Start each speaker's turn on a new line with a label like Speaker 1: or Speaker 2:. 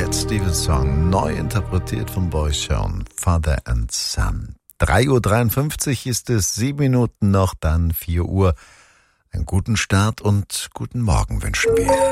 Speaker 1: Cat Stevens Song, neu interpretiert von Boyzone, Father and Son. 3:53 Uhr ist es, 7 Minuten noch, dann 4 Uhr. Einen guten Start und guten Morgen wünschen wir.